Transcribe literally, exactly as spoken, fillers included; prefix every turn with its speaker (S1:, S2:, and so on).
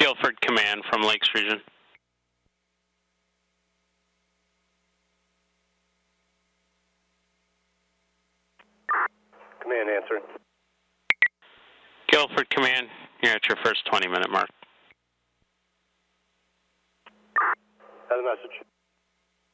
S1: Guilford Command from Lakes Region.
S2: Command answering.
S1: Guilford Command, you're at your first twenty minute mark.
S2: Have a message.